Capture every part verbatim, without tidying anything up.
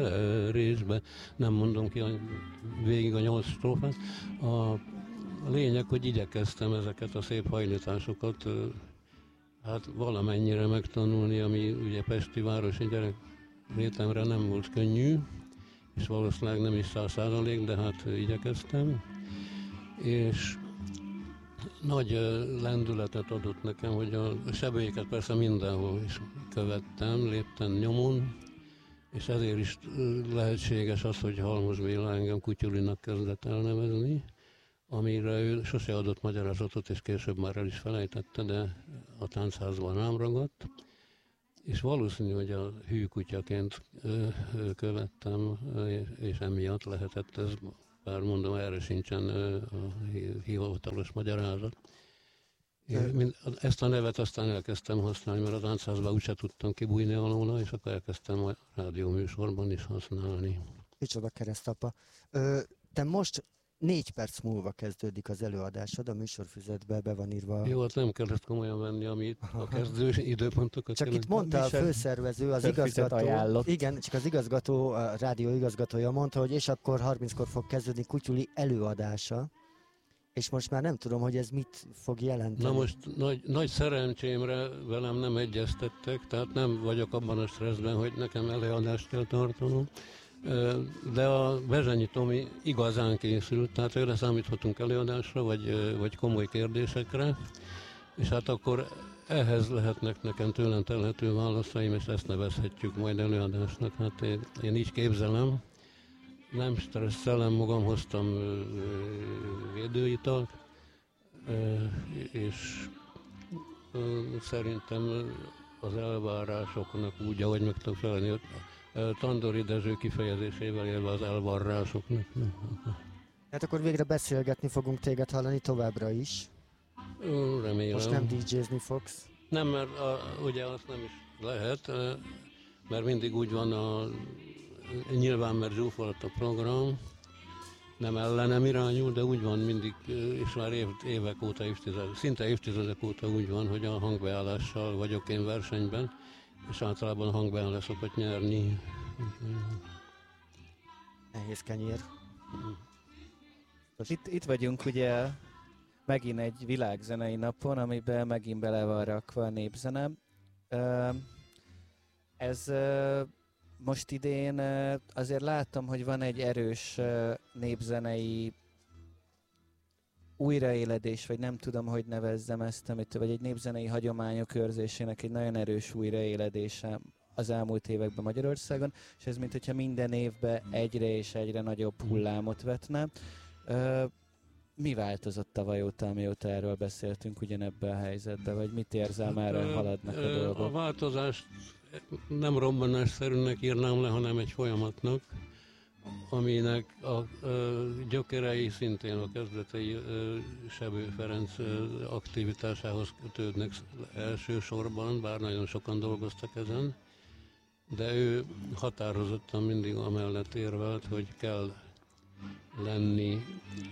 részbe, nem mondom ki a, végig a nyolc strófát. A lényeg, hogy igyekeztem ezeket a szép hajlításokat hát valamennyire megtanulni, ami ugye pesti városi gyerek létemre nem volt könnyű, és valószínűleg nem is száz százalék, de hát igyekeztem. És nagy lendületet adott nekem, hogy a sebélyeket persze mindenhol is követtem, léptem nyomon, és ezért is lehetséges az, hogy Halmos Béla engem Kutyulinak kezdett elnevezni, amire ő sose adott magyarázatot, és később már el is felejtette, de a táncházban rám ragadt. És valószínű, hogy a hű kutyaként követtem, és emiatt lehetett ez, bár mondom, erre sincsen a hivatalos magyarázat. Én ezt a nevet aztán elkezdtem használni, mert a táncházban úgyse tudtam kibújni alóla, és akkor elkezdtem a rádióműsorban is használni. Micsoda keresztapa. Ö, te most négy perc múlva kezdődik az előadásod, a műsorfüzetbe be van írva. Jó, hát nem kellett komolyan venni, amit a kezdő időpontokat. Csak itt mondta a főszervező, az igazgató, igen, csak az igazgató, a rádió igazgatója mondta, hogy és akkor harminckor fog kezdődni Kutyuli előadása, és most már nem tudom, hogy ez mit fog jelenteni. Na most nagy, nagy szerencsémre velem nem egyeztettek, tehát nem vagyok abban a stresszben, hogy nekem előadást kell tartanom. De a Bezsenyi Tomi igazán készült, tehát őre számíthatunk előadásra, vagy, vagy komoly kérdésekre, és hát akkor ehhez lehetnek nekem tőlem telhető válaszaim, és ezt nevezhetjük majd előadásnak. Hát én, én így képzelem, nem stresszelem magam, hoztam védőitalt, és szerintem az elvárásoknak úgy, ahogy meg tudok felelni, Tandori Dezső kifejezésével élve az elvarrásoknak. Hát akkor végre beszélgetni fogunk téged hallani továbbra is. Ó, remélem. Most nem dé jézni fogsz. Nem, mert a, ugye azt nem is lehet, mert mindig úgy van a, nyilván mert zsúfolt a program, nem ellenem irányul, de úgy van mindig, és már év, évek óta, évtizedek, szinte évtizedek óta úgy van, hogy a hangbeállással vagyok én versenyben, és általában a hangbeállás szokott nyerni. Nehéz kenyér. Itt, itt vagyunk ugye megint egy világzenei napon, amiben megint bele van rakva a népzene. Ez most idén azért láttam, hogy van egy erős népzenei újraéledés, vagy nem tudom, hogy nevezzem ezt, amit, vagy egy népzenei hagyományok őrzésének egy nagyon erős újraéledése az elmúlt években Magyarországon, és ez mint hogyha minden évben egyre és egyre nagyobb hullámot vetne. Mi változott tavaly óta, amióta erről beszéltünk ugyanebben a helyzetben, vagy mit érzel már, hogy haladnak a dolgok? A változást nem robbanásszerűnek írnám le, hanem egy folyamatnak, aminek a, a gyökerei szintén a kezdetei Sebő Ferenc aktivitásához kötődnek elsősorban, bár nagyon sokan dolgoztak ezen, de ő határozottan mindig amellett érvelt, hogy kell lenni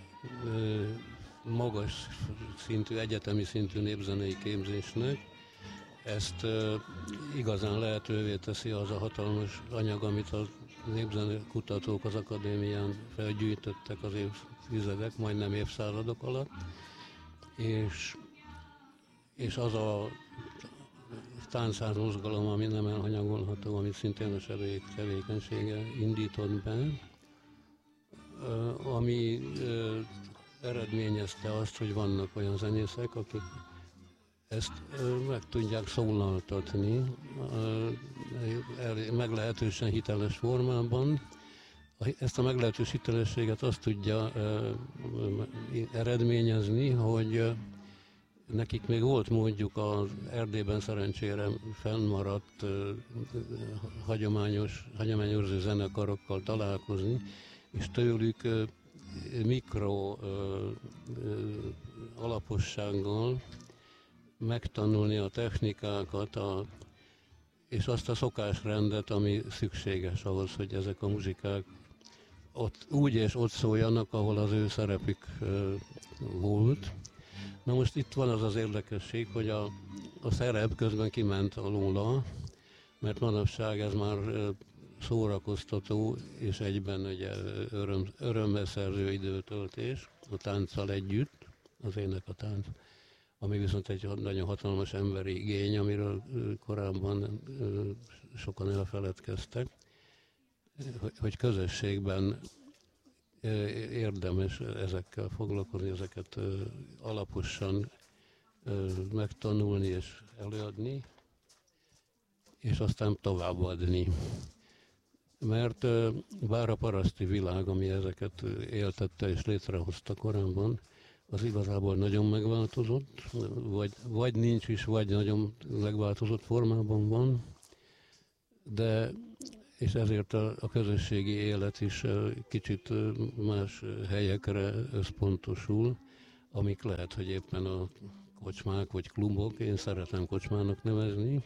magas szintű, egyetemi szintű népzenei képzésnek. Ezt igazán lehetővé teszi az a hatalmas anyag, amit a népzenekutatók az akadémián felgyűjtöttek az évtizedek, majdnem évszázadok alatt, és, és az a táncház mozgalom, ami nem elhanyagolható, amit szintén a sebélyek tevékenysége indított be, ami eredményezte azt, hogy vannak olyan zenészek, akik ezt meg tudják szólaltatni meglehetősen hiteles formában. Ezt a meglehetős hitelességet azt tudja eredményezni, hogy nekik még volt módjuk az Erdélyben szerencsére fennmaradt hagyományos, hagyományőrző zenekarokkal találkozni, és tőlük mikro alapossággal megtanulni a technikákat, a, és azt a szokásrendet, ami szükséges ahhoz, hogy ezek a muzsikák ott, úgy és ott szóljanak, ahol az ő szerepük uh, volt. Na most itt van az az érdekesség, hogy a, a szerep közben kiment alóla, mert manapság ez már uh, szórakoztató és egyben ugye öröm, örömmel szerző időtöltés a tánccal együtt, az ének a tánc, ami viszont egy nagyon hatalmas emberi igény, amiről korábban sokan elfeledkeztek, hogy közösségben érdemes ezekkel foglalkozni, ezeket alaposan megtanulni és előadni, és aztán továbbadni. Mert bár a paraszti világ, ami ezeket éltette és létrehozta korábban, az igazából nagyon megváltozott, vagy, vagy nincs is, vagy nagyon megváltozott formában van, de és ezért a, a közösségi élet is kicsit más helyekre összpontosul, amik lehet, hogy éppen a kocsmák vagy klubok, én szeretem kocsmának nevezni,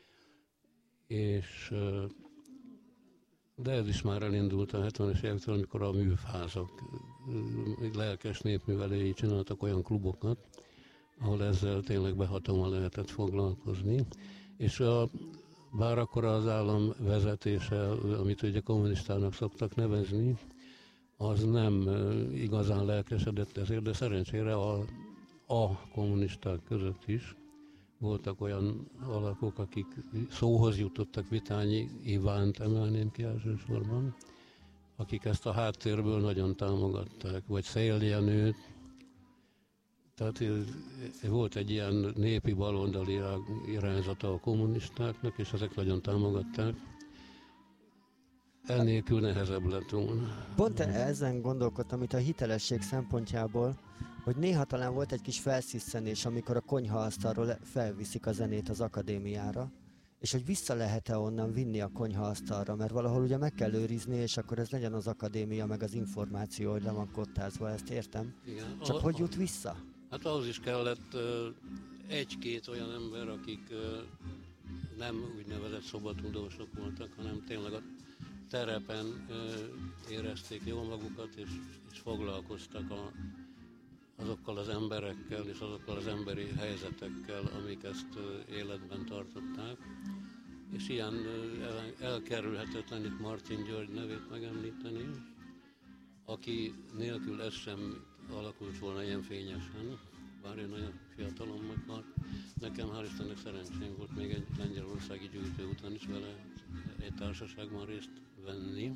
és de ez is már elindult a hetvenes évektől, amikor a művházak, lelkes népművelői csináltak olyan klubokat, ahol ezzel tényleg behatóan lehetett foglalkozni. És a, bár akkor az állam vezetése, amit ugye kommunistának szoktak nevezni, az nem igazán lelkesedett ezért, de szerencsére a, a kommunisták között is voltak olyan alakok, akik szóhoz jutottak, Vitányi Ivánt emelném ki elsősorban, akik ezt a háttérből nagyon támogatták, vagy Széll Jenőt. Tehát volt egy ilyen népi baloldali irányzata a kommunistáknak, és ezek nagyon támogatták. Ennélkül nehezebb lett volna. Pont ezen gondolkodtam itt a hitelesség szempontjából, hogy néha talán volt egy kis felszisszenés, amikor a konyhaasztalról felviszik a zenét az akadémiára, és hogy vissza lehet-e onnan vinni a konyhaasztalra, mert valahol ugye meg kell őrizni, és akkor ez legyen az akadémia, meg az információ, hogy le van kottázva, ezt értem. Igen. Csak a, hogy jut vissza? Hát ahhoz is kellett uh, egy-két olyan ember, akik uh, nem úgynevezett szobatudósok voltak, hanem tényleg a terepen uh, érezték jól magukat, és, és foglalkoztak a azokkal az emberekkel és azokkal az emberi helyzetekkel, amik ezt életben tartották. És ilyen elkerülhetetlen itt Martin György nevét megemlíteni, aki nélkül ez sem alakult volna ilyen fényesen, bár ő nagyon fiatalon meghalt. Nekem hál' Istennek szerencsém volt még egy lengyelországi gyűjtő után is vele egy társaságban részt venni.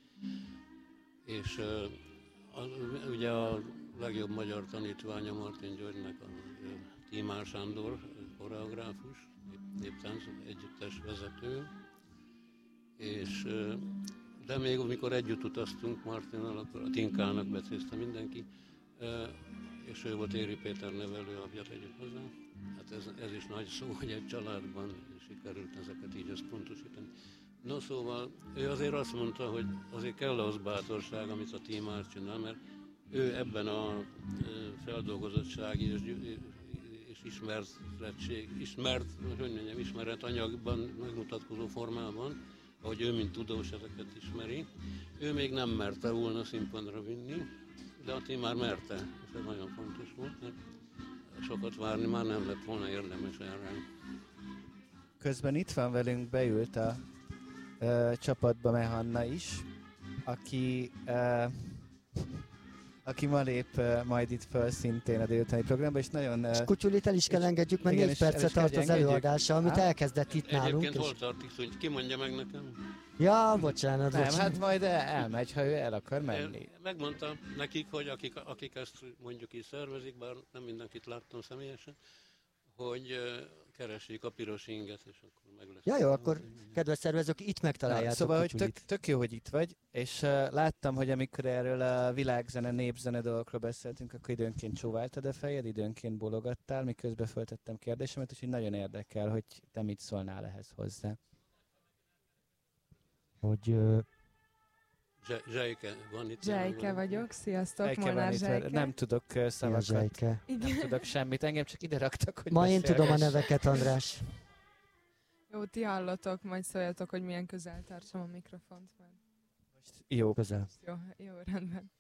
És a, ugye a legjobb magyar tanítványa Martin Györgynek a Tímár Sándor, koreográfus, néptánc együttes vezető, és de még amikor együtt utaztunk Martinnal, akkor a Tinkának becézte mindenki, és ő volt Éri Péter nevelő apja, tegyük hozzá. Hát ez, ez is nagy szó, hogy egy családban sikerült ezeket így összpontosítani. No, szóval ő azért azt mondta, hogy azért kell az bátorság, amit a Tímár csinál, mert ő ebben a feldolgozottsági és, és ismertség, ismert, hogy mondjam, ismeret anyagban megmutatkozó formában, ahogy ő, mint tudós, ezeket ismeri. Ő még nem merte volna színpadra vinni, de a Tímár merte, és ez nagyon fontos volt, mert sokat várni már nem lett volna érdemes erre. Közben itt van velünk, beült a ö, csapatba Mehanna is, aki... Ö, aki ma lép uh, majd itt föl szintén a délutáni programba, és nagyon... Uh, és Kutyulit el is kell engedjük, mert négy percet tart az előadása, amit Há? elkezdett itt Egyébként nálunk. Egyébként hol tartik, hogy ki mondja meg nekem? Ja, bocsánat, Nem, bocsánat. hát majd elmegy, ha ő el akar menni. Megmondtam nekik, hogy akik, akik ezt mondjuk így szervezik, bár nem mindenkit láttam személyesen, hogy uh, keressék a piros inget, és akkor meg lesz. Ja, jó, akkor kedves szervezők, itt megtaláljátok. Na, szóval, hogy tök, tök jó, hogy itt vagy, és uh, láttam, hogy amikor erről a világzene, népzene dolgokról beszéltünk, akkor időnként csóváltad a fejed, időnként bologattál, miközben föltettem kérdésemet, úgyhogy nagyon érdekel, hogy te mit szólnál ehhez hozzá. Hogy... Uh... Zsejke van itt. Zsejke vagyok, sziasztok, Zsejke Molnár Zsejke. Nem tudok uh, szavakat, nem tudok semmit, engem csak ide raktak, hogy ma én tudom a neveket, András. Jó, ti hallotok, majd szóljatok, hogy milyen közel tartsam a mikrofont. Mert... Most jó közel. Jó, jó, rendben.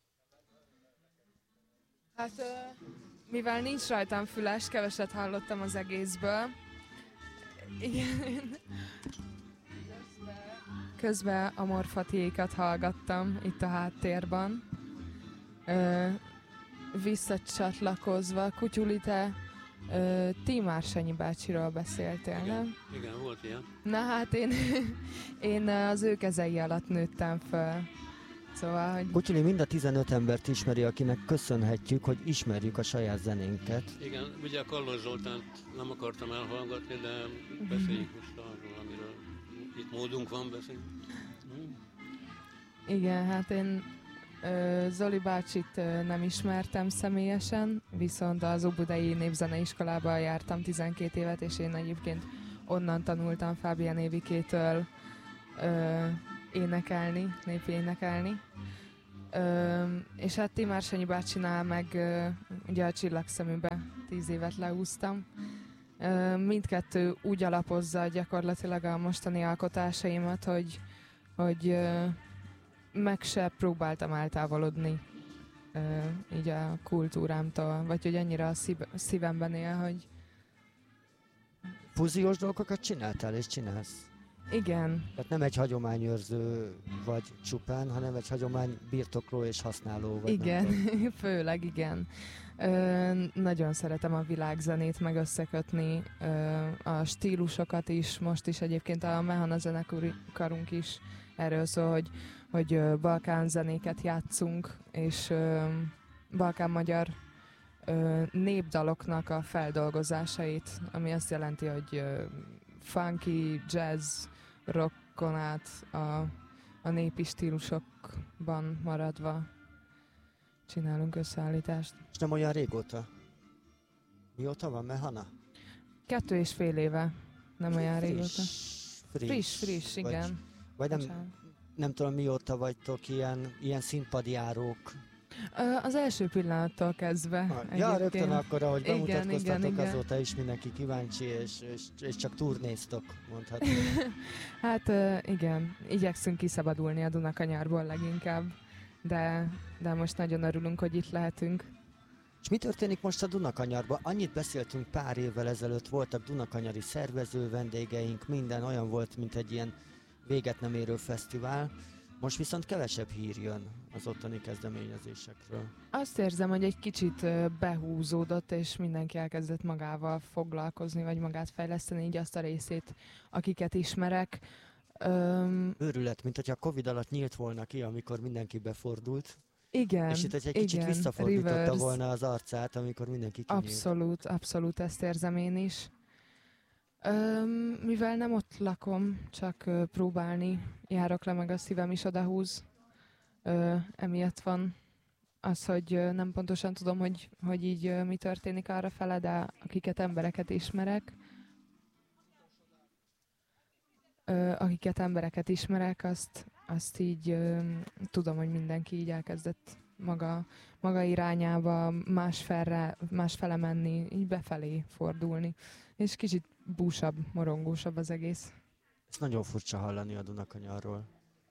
Hát, uh, mivel nincs rajtam füles, keveset hallottam az egészből. Igen. közben a Morfatiékat hallgattam itt a háttérben. Ö, visszacsatlakozva, Kutyuli, te ö, Tímársanyi bácsiról beszéltél, igen, nem? Igen, volt ilyen. Na hát én, én az ő kezei alatt nőttem föl. Szóval, hogy... Kutyuli mind a tizenöt embert ismeri, akinek köszönhetjük, hogy ismerjük a saját zenénket. Igen, ugye a Kallos Zoltánt nem akartam elhallgatni, de beszéljünk most arról, amiről itt módunk van beszélni. Hmm. Igen, hát én ö, Zoli bácsit ö, nem ismertem személyesen, viszont az Óbudai Népzeneiskolába jártam tizenkét évet, és én egyébként onnan tanultam Fábián Évikétől ö, énekelni, népi énekelni. Ö, és hát Tímársanyi bácsinál meg ö, ugye a Csillagszeműbe tíz évet leúztam. Ö, mindkettő úgy alapozza gyakorlatilag a mostani alkotásaimat, hogy, hogy ö, meg se próbáltam eltávolodni ö, így a kultúrámtól, vagy hogy annyira a szív, szívemben él, hogy... Fúziós dolgokat csináltál és csinálsz? Igen. Tehát nem egy hagyományőrző vagy csupán, hanem egy hagyomány birtokló és használó vagy. Igen, főleg igen. Ö, nagyon szeretem a világzenét meg összekötni, ö, a stílusokat is, most is egyébként a Mehana zenekarunk is erről szól, hogy, hogy ö, balkán zenéket játszunk, és ö, balkán-magyar ö, népdaloknak a feldolgozásait, ami azt jelenti, hogy ö, funky, jazz, rockon át a, a népi stílusokban maradva csinálunk összeállítást. És nem olyan régóta? Mióta van Mehana? Kettő és fél éve, nem olyan friss, régóta. Friss, Friss, friss, igen. Vagy, vagy nem, nem tudom mióta vagytok ilyen, ilyen színpadjárók. Az első pillanattól kezdve. Ha, ja, rögtön akkor, ahogy igen, bemutatkoztatok, igen, igen. azóta is mindenki kíváncsi, és, és, és csak turnéztok, mondhatni. Hát igen, igyekszünk kiszabadulni a Dunakanyarból leginkább, de, de most nagyon örülünk, hogy itt lehetünk. És mi történik most a Dunakanyarban? Annyit beszéltünk pár évvel ezelőtt, voltak dunakanyari szervező vendégeink, minden olyan volt, mint egy ilyen véget nem érő fesztivál. Most viszont kevesebb hír jön az ottani kezdeményezésekről. Azt érzem, hogy egy kicsit behúzódott, és mindenki elkezdett magával foglalkozni, vagy magát fejleszteni, így azt a részét, akiket ismerek. Öm... Őrület, mint hogyha a Covid alatt nyílt volna ki, amikor mindenki befordult. Igen, és itt egy kicsit igen, visszafordította reverse. volna az arcát, amikor mindenki kinyílt. Abszolút, abszolút ezt érzem én is. Öm, mivel nem ott lakom, csak ö, próbálni járok le, meg a szívem is odahúz. Ö, emiatt van az, hogy ö, nem pontosan tudom, hogy, hogy így ö, mi történik arra fele, de akiket embereket ismerek, ö, akiket embereket ismerek, azt, azt így ö, tudom, hogy mindenki így elkezdett maga, maga irányába másfelre, másfele menni, így befelé fordulni. És kicsit búsabb, morongósabb az egész. Ez nagyon furcsa hallani a Dunakanyarról.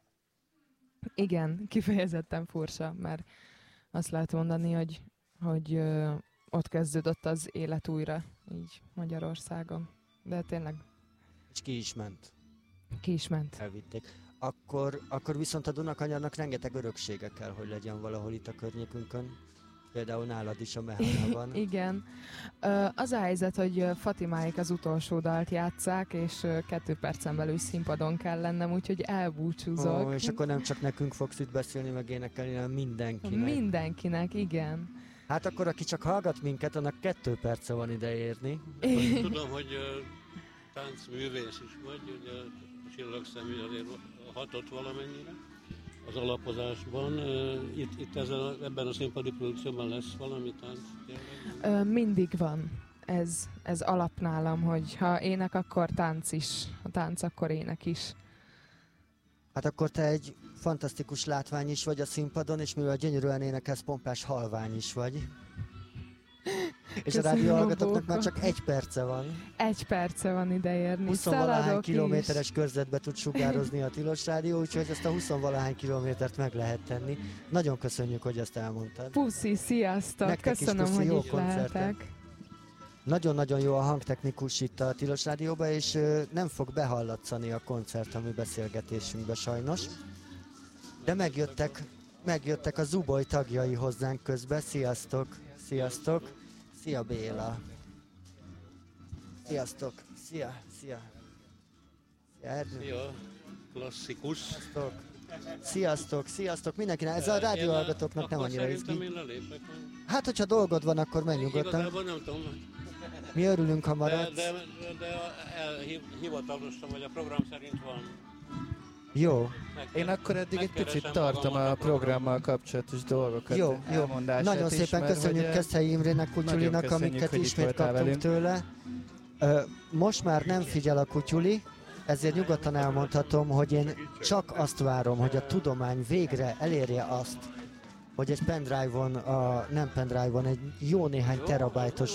Igen, kifejezetten furcsa, mert azt lehet mondani, hogy, hogy ö, ott kezdődött az élet újra, így Magyarországon. De tényleg. És ki is ment. Ki is ment. Elvitték. Akkor, akkor viszont a Dunakanyarnak rengeteg öröksége kell, hogy legyen valahol itt a környékünkön. Például nálad is a Mehanában. Igen. Az a helyzet, hogy Fatimáik az utolsó dalt játsszák, és kettő percen belül színpadon kell lennem, úgyhogy elbúcsúzok. Ó, és akkor nem csak nekünk fogsz itt beszélni, meg énekelni, hanem mindenkinek. Mindenkinek, igen. Hát akkor, aki csak hallgat minket, annak kettő perce van ide érni. Tudom, hogy uh, táncművész is vagy, ugye a Csillagszemű azért hatott valamennyire az alapozásban. Uh, itt, itt ezen, ebben a színpadi produkcióban lesz valami tánc? Ö, mindig van. Ez, ez alap nálam, hogy ha ének, akkor tánc is. Ha tánc, akkor ének is. Hát akkor te egy fantasztikus látvány is vagy a színpadon, és mivel gyönyörűen énekelsz, pompás halvány is vagy. És a rádió hallgatóknak már csak egy perce van. Egy perce van ideérni. huszonvalahány kilométeres körzetbe tud sugározni a Tilos Rádió, úgyhogy ezt a huszonvalahány kilométert meg lehet tenni. Nagyon köszönjük, hogy ezt elmondtad. Puszi, sziasztok! Nektek Köszönöm, puszi, hogy jó itt koncertet. lehetek. nagyon-nagyon jó a hangtechnikus itt a Tilos Rádióban, és ö, nem fog behallatszani a koncert a mi beszélgetésünkbe sajnos. De megjöttek, megjöttek a Zuboly tagjai hozzánk közbe. Sziasztok! Sziasztok! Szia Béla! Sziasztok! Szia! Szia! Szia Ernő! Szia! Klasszikus! Sziasztok! Sziasztok! Sziasztok! Mindenkinek! Ez a rádióhallgatóknak nem annyira izgi. Hát, hogyha dolgod van, akkor menj nyugodtan. Igazából nem tudom. Mi örülünk, ha maradsz. De, de, de hivatalosan, vagy a program szerint van. Jó. Én akkor eddig egy picit tartom a programmal kapcsolatos dolgokat. Jó, jó. Nagyon szépen is, mert köszönjük ugye... Keszthelyi Imrének, Kutyulinak, amiket ismét kaptunk velünk. tőle. Ö, most már nem figyel a Kutyuli, ezért nyugodtan elmondhatom, hogy én csak azt várom, hogy a tudomány végre elérje azt, hogy egy pendrive-on, a, nem pendrive-on, egy jó néhány terabájtos